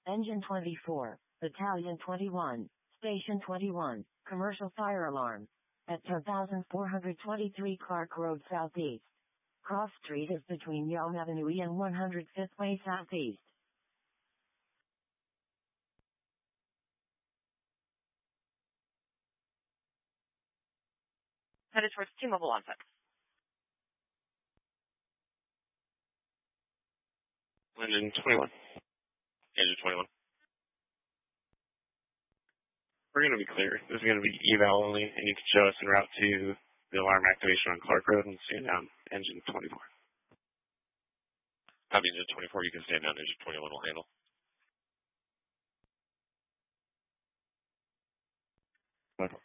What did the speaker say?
Engine 24, Battalion 21, Station 21, Commercial Fire Alarm. At 10,423 Clark Road Southeast. Cross Street is between Yonge Avenue E and 105th Way Southeast. Headed towards T-Mobile on set. Engine 21. Engine 21. We're going to be clear. This is going to be eval only, and you can show us en route to the alarm activation on Clark Road and stand down engine 24. Copy engine 24, you can stand down engine 21 will handle. Okay.